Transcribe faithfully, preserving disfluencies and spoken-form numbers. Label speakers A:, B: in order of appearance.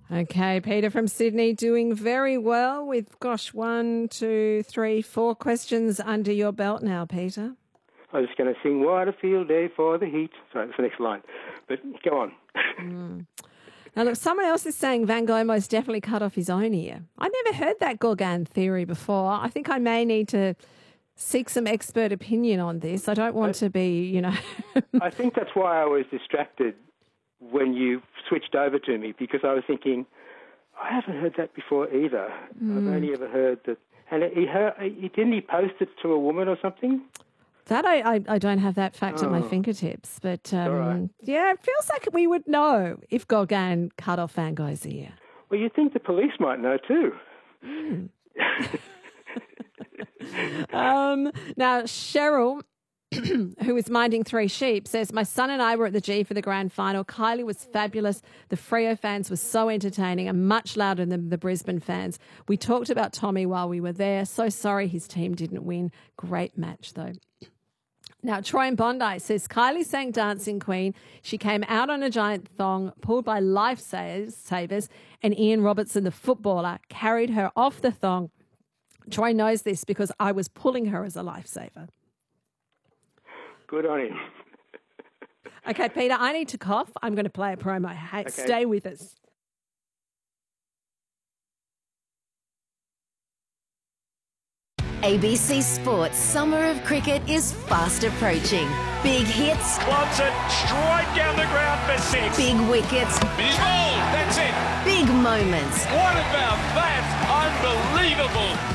A: Okay, Peter from Sydney doing very well with, gosh, one, two, three, four questions under your belt now, Peter.
B: I was going to sing What a Field Day for the Heat. Sorry, that's the next line. But go on.
A: Mm. Now, look, someone else is saying Van Gogh most definitely cut off his own ear. I never heard that Gauguin theory before. I think I may need to seek some expert opinion on this. I don't want to be, you know...
B: I think that's why I was distracted when you switched over to me, because I was thinking, I haven't heard that before either. Mm. I've only ever heard that. And he, heard, he didn't he post it to a woman or something?
A: That I, I, I don't have that fact
B: oh.
A: at my fingertips. But, um,
B: right.
A: yeah, it feels like we would know if Gauguin cut off Van Gogh's ear.
B: Well, you'd think the police might know too.
A: Mm. um, now, Cheryl, who is minding three sheep, says, my son and I were at the G for the grand final. Kylie was fabulous. The Freo fans were so entertaining and much louder than the Brisbane fans. We talked about Tommy while we were there. So sorry his team didn't win. Great match, though. Now, Troy in Bondi says, Kylie sang Dancing Queen. She came out on a giant thong, pulled by lifesavers, and Ian Robertson, the footballer, carried her off the thong. Troy knows this because I was pulling her as a lifesaver.
B: Good on him.
A: Okay, Peter, I need to cough. I'm going to play a promo. Hey,
B: okay.
A: Stay with us.
C: A B C Sports Summer of Cricket is fast approaching. Big hits.
D: Wants it straight down the ground for six.
C: Big wickets.
D: He's bowled. That's it.
C: Big moments.
D: What about that? Unbelievable.